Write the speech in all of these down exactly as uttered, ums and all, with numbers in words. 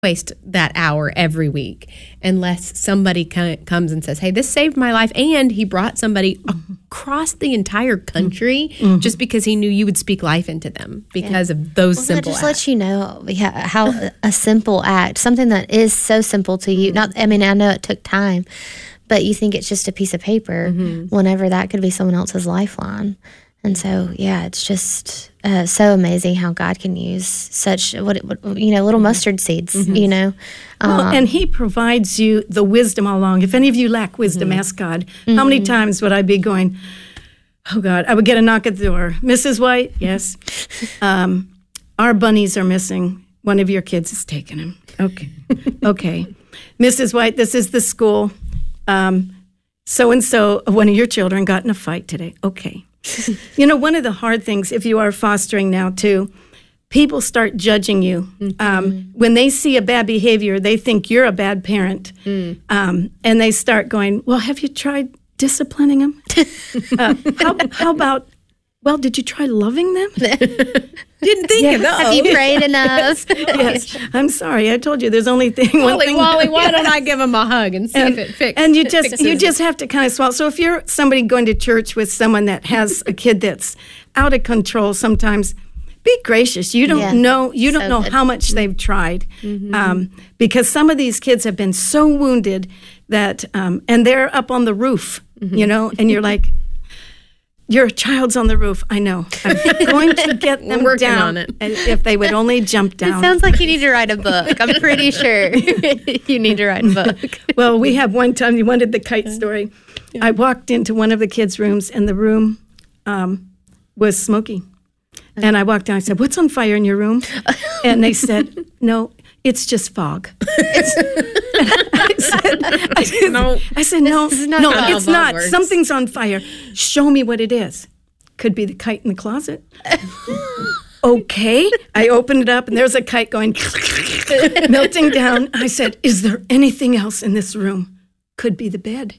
waste that hour every week unless somebody comes and says, hey, this saved my life. And he brought somebody mm-hmm. across the entire country mm-hmm. just because he knew you would speak life into them because yeah. of those well, simple that just acts. lets you know yeah, how a simple act, something that is so simple to you. Not, I mean, I know it took time, but you think it's just a piece of paper mm-hmm. whenever that could be someone else's lifeline. And so, yeah, it's just uh, so amazing how God can use such, what, what you know, little mustard seeds, mm-hmm. you know. Um, well, and he provides you the wisdom all along. If any of you lack wisdom, mm-hmm. ask God. Mm-hmm. How many times would I be going, oh, God, I would get a knock at the door. Missus White, yes. um, our bunnies are missing. One of your kids has taken him. Okay. Okay. Missus White, this is the school. Um, so-and-so, one of your children got in a fight today. Okay. You know, one of the hard things, if you are fostering now, too, people start judging you. Mm-hmm. Um, when they see a bad behavior, they think you're a bad parent. Mm. Um, and they start going, well, have you tried disciplining them? uh, how, how about, well, did you try loving them? Didn't think yeah. of that. Have you prayed enough? Yes. I'm sorry. I told you there's only thing, one Wally, thing. Wally, why yes. don't I give him a hug and see and, if it fixes And you just fixes you it. just have to kind of swallow. So if you're somebody going to church with someone that has a kid that's out of control sometimes, be gracious. You don't yeah. know you don't so know good. how much they've tried. Mm-hmm. Um, because some of these kids have been so wounded that, um, and they're up on the roof, mm-hmm. you know, and you're like, your child's on the roof. I know. I'm going to get them We're working down. on it. And if they would only jump down. It sounds like you need to write a book. I'm pretty sure you need to write a book. Well, we have one time, you wanted the kite story. Yeah. I walked into one of the kids' rooms, and the room um, was smoky. And I walked down, I said, what's on fire in your room? And they said, no, it's just fog. It's, I said, I said, no, I said, no, not no, how it's that not. works. Something's on fire. Show me what it is. Could be the kite in the closet. Okay. I opened it up, and there's a kite going, melting down. I said, is there anything else in this room? Could be the bed.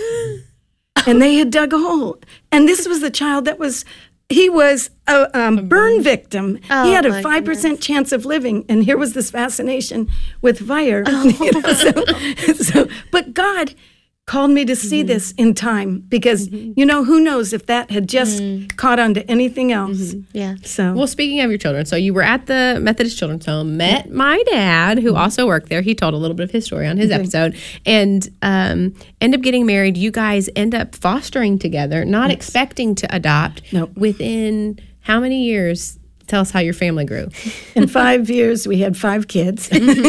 And they had dug a hole. And this was the child that was... He was a um, burn victim. Oh, he had a my five percent goodness. chance of living, and here was this fascination with fire. Oh. You know, so, so, but God called me to see mm-hmm. this in time because, mm-hmm. you know, who knows if that had just mm-hmm. caught on to anything else. Mm-hmm. Yeah. So, well, speaking of your children, so you were at the Methodist Children's Home, met my dad, who mm-hmm. also worked there. He told a little bit of his story on his mm-hmm. episode, and um, end up getting married. You guys end up fostering together, not yes. expecting to adopt. Nope. Within how many years? Tell us how your family grew. In five years, we had five kids.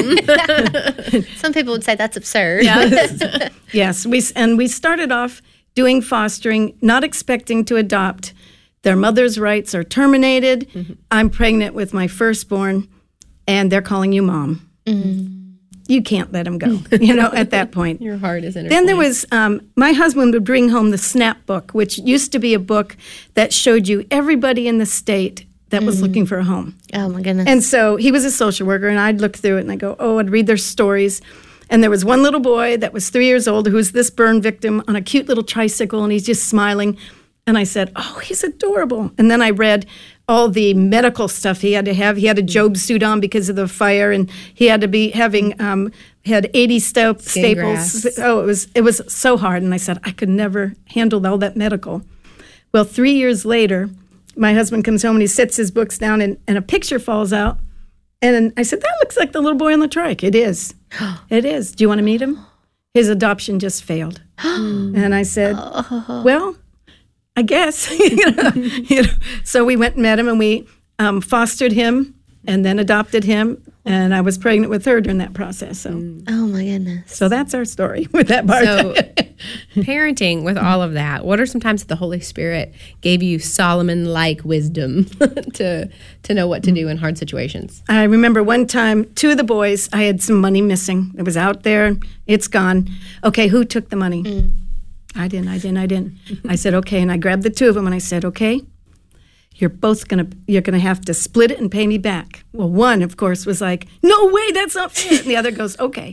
Some people would say that's absurd. Yes. yes. We, and we started off doing fostering, not expecting to adopt. Their mother's rights are terminated. Mm-hmm. I'm pregnant with my firstborn, and they're calling you mom. Mm-hmm. You can't let them go, you know, at that point. Your heart is in. Then there was, um, my husband would bring home the SNAP book, which used to be a book that showed you everybody in the state that was mm-hmm. looking for a home. Oh, my goodness. And so he was a social worker, and I'd look through it, and I'd go, oh, I'd read their stories. And there was one little boy that was three years old who was this burn victim on a cute little tricycle, and he's just smiling. And I said, oh, he's adorable. And then I read all the medical stuff he had to have. He had a Job suit on because of the fire, and he had to be having, um, had eighty sta- staples. grafts. Oh, it was, it was so hard. And I said, I could never handle all that medical. Well, three years later, my husband comes home and he sets his books down, and, and a picture falls out. And I said, that looks like the little boy on the trike. It is. It is. Do you want to meet him? His adoption just failed. And I said, well, I guess. you know, you know. So we went and met him, and we um, fostered him and then adopted him. And I was pregnant with her during that process. So, oh, my goodness. So that's our story with that part. So parenting with all of that, what are some times that the Holy Spirit gave you Solomon-like wisdom to to know what to do in hard situations? I remember one time, two of the boys, I had some money missing. It was out there. It's gone. Okay, who took the money? Mm. I didn't, I didn't, I didn't. I said, okay, and I grabbed the two of them, and I said, okay, you're both going to, you're going to have to split it and pay me back. Well, one, of course, was like, no way, that's not fair. And the other goes, okay.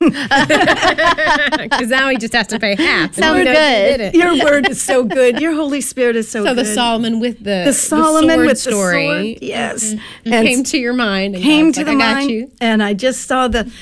Because now he just has to pay half. Sounds He knows he good. did it. Your word is so good. Your Holy Spirit is so, So good. the Solomon with the the Solomon sword with story the sword, yes, and came to your mind. And came God's to like, the I got mind, you. and I just saw the